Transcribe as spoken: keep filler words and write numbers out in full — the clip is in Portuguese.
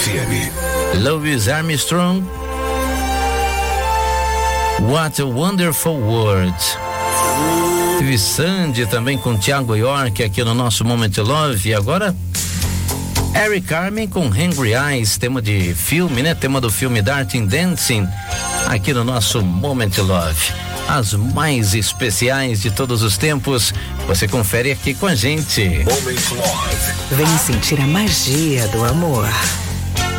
F M. Louis Armstrong, What a Wonderful World. Teve Sandy também com Thiago York aqui no nosso Moment Love. E agora Eric Carmen com Hungry Eyes, tema de filme, né? Tema do filme Dirty Dancing, aqui no nosso Moment Love. As mais especiais de todos os tempos, você confere aqui com a gente. Moment Love. Vem sentir a magia do amor.